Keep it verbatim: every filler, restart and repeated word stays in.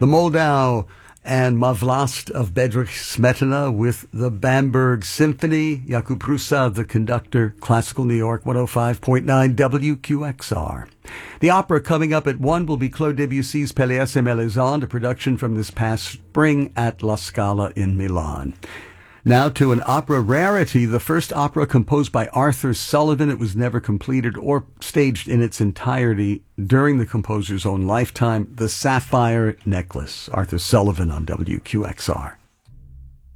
the Moldau and Mavlast of Bedřich Smetana with the Bamberg Symphony. Jakub Prusa, the conductor, Classical New York, one oh five point nine W Q X R. The opera coming up at one will be Claude Debussy's Pelléas et Mélisande, a production from this past spring at La Scala in Milan. Now to an opera rarity, the first opera composed by Arthur Sullivan. It was never completed or staged in its entirety during the composer's own lifetime, The Sapphire Necklace. Arthur Sullivan on W Q X R.